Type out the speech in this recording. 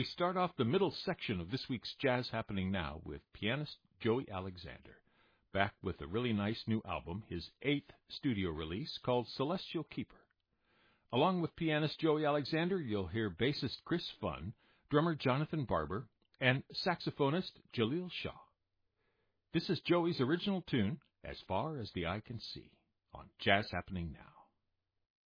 start off the middle section of this week's Jazz Happening Now with pianist Joey Alexander, back with a really nice new album, his 8th studio release called Celestial Keeper. Along with pianist Joey Alexander, you'll hear bassist Chris Funn, drummer Jonathan Barber, and saxophonist Jaleel Shah. This is Joey's original tune, As Far as the Eye Can See, on Jazz Happening Now.